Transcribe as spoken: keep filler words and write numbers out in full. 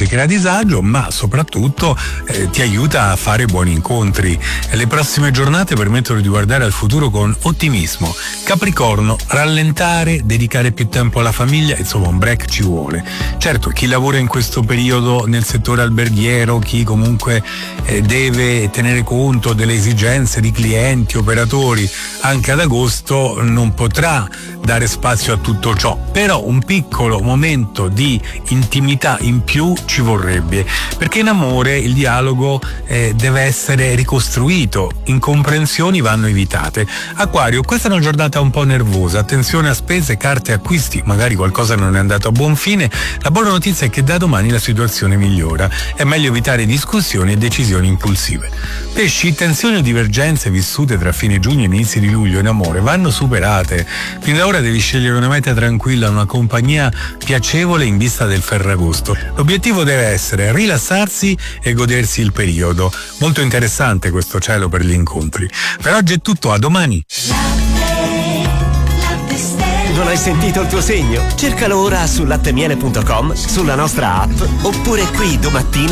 ti crea disagio, ma soprattutto eh, ti aiuta a fare buoni incontri. E le prossime giornate permettono di guardare al futuro con ottimismo. Capricorno, rallentare, dedicare più tempo alla famiglia, insomma un break ci vuole. Certo, chi lavora in questo periodo nel settore alberghiero, chi comunque eh, deve tenere conto delle esigenze di clienti, operatori, anche ad agosto non potrà dare spazio a tutto ciò, però un piccolo momento di intimità in più ci vorrebbe, perché in amore il dialogo eh, deve essere ricostruito, incomprensioni vanno evitate. Acquario, questa è una giornata un po' nervosa, attenzione a spese, carte, acquisti, magari qualcosa non è andato a buon fine. La buona notizia è che da domani la situazione migliora, è meglio evitare discussioni e decisioni impulsive. Pesci, tensioni o divergenze vissute tra fine giugno e inizi di luglio in amore vanno superate. Fin da ora devi scegliere una meta tranquilla, una compagnia piacevole in vista del Ferragosto. L'obiettivo deve essere rilassarsi e godersi il periodo. Molto interessante questo cielo per gli incontri. Per oggi è tutto, a domani. Non hai sentito il tuo segno? Cercalo ora su lattemiele punto com, sulla nostra app, oppure qui domattina